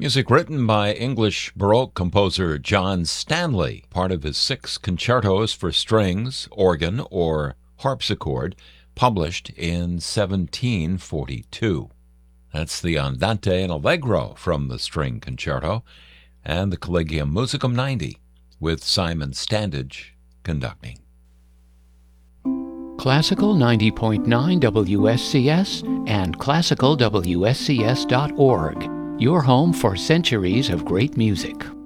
Music written by English Baroque composer John Stanley, part of his 6 concertos for strings, organ, or harpsichord, published in 1742. That's the Andante and Allegro from the String Concerto, and the Collegium Musicum 90, with Simon Standage conducting. Classical 90.9 WSCS and classicalwscs.org, your home for centuries of great music.